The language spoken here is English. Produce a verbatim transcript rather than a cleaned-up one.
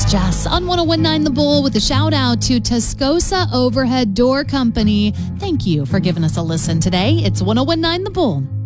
It's Jess on one oh one point nine The Bull with a shout out to Tascosa Overhead Door Company. Thank you for giving us a listen today. It's one oh one point nine The Bull.